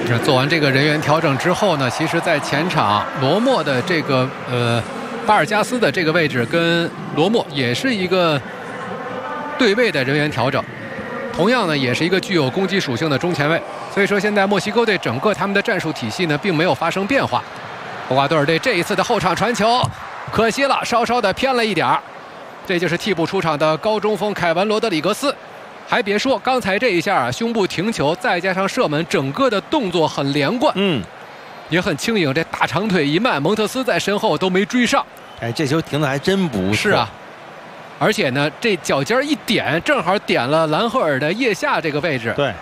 是做完这个人员调整之后呢，其实在前场罗默的这个巴尔加斯的这个位置跟罗默也是一个对位的人员调整，同样呢也是一个具有攻击属性的中前卫。所以说现在墨西哥队整个他们的战术体系呢并没有发生变化。厄瓜多尔队这一次的后场传球，可惜了，稍稍的偏了一点儿。这就是替补出场的高中锋凯文·罗德里格斯。还别说，刚才这一下啊，胸部停球，再加上射门，整个的动作很连贯，也很轻盈。这大长腿一迈，蒙特斯在身后都没追上。 哎，这球停的还真不错。 是啊，而且呢，这脚尖一点，正好点了兰赫尔的腋下这个位置。 对，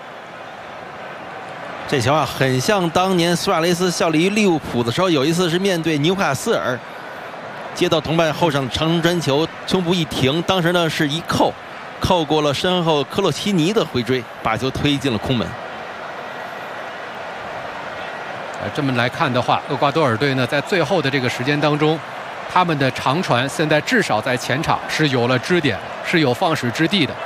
这球啊，很像当年苏亚雷斯效力于利物浦的时候，有一次是面对纽卡斯尔，接到同伴后场长传传球，胸部一停，当时呢是一扣过了身后科洛奇尼的回追，把球推进了空门。 这么来看的话，厄瓜多尔队呢在最后的这个时间当中，他们的长传现在至少在前场是有了支点，是有放矢之地的。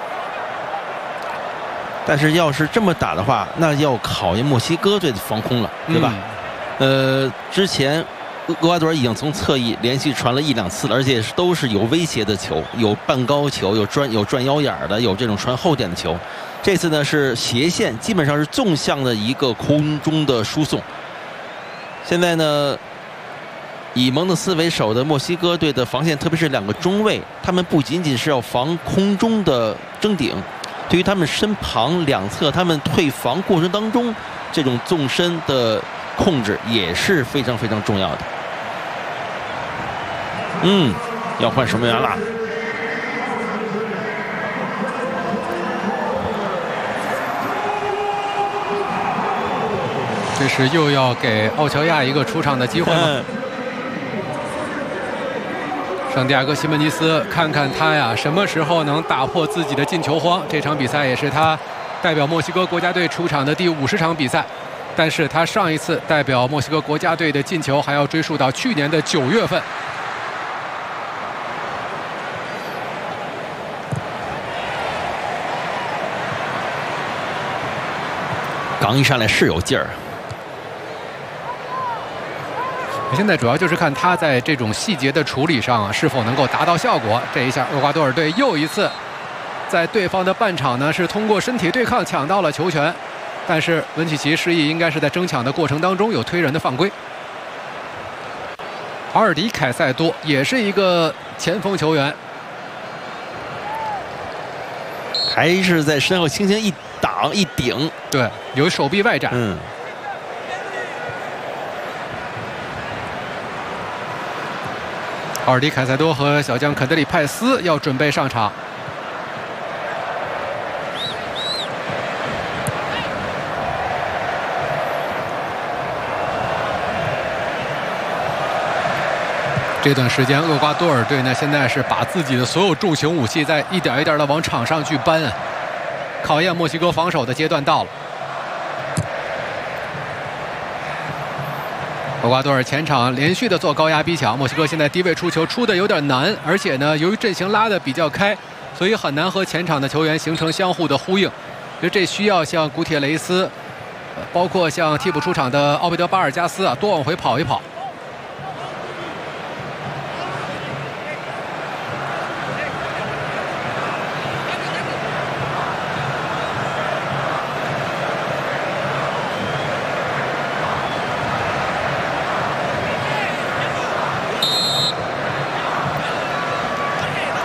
但是要是这么打的话，那要考验墨西哥队的防空了，对吧？之前厄瓜多尔已经从侧翼连续传了1、2次了，而且都是有威胁的球，有半高球，有转腰眼的，有这种传后点的球。这次呢是斜线，基本上是纵向的一个空中的输送。现在呢，以蒙特斯为首的墨西哥队的防线，特别是2个中卫，他们不仅仅是要防空中的争顶，对于他们身旁2侧他们退防过程当中这种纵深的控制也是非常非常重要的。要换守门员了。 这是又要给奥乔亚一个出场的机会吗？圣地亚哥·西门尼斯，看看他呀，什么时候能打破自己的进球荒？这场比赛也是他代表墨西哥国家队出场的第50场比赛。但是他上一次代表墨西哥国家队的进球还要追溯到去年的9月份。 刚一上来是有劲儿。 现在主要就是看他在这种细节的处理上啊，是否能够达到效果。这一下，厄瓜多尔队又一次在对方的半场呢，是通过身体对抗抢到了球权。但是文契奇示意应该是在争抢的过程当中有推人的犯规。阿尔迪凯塞多也是一个前锋球员， 还是在身后轻轻一挡一顶， 对，有手臂外展。阿尔迪凯塞多和小将肯德里派斯要准备上场。这段时间，厄瓜多尔队呢，现在是把自己的所有重型武器在一点一点的往场上去搬，考验墨西哥防守的阶段到了。厄瓜多尔前场连续的做高压逼抢，墨西哥现在低位出球出的有点难，而且呢，由于阵型拉的比较开，所以很难和前场的球员形成相互的呼应。所以这需要像古铁雷斯，包括像替补出场的奥贝德巴尔加斯啊，多往回跑一跑。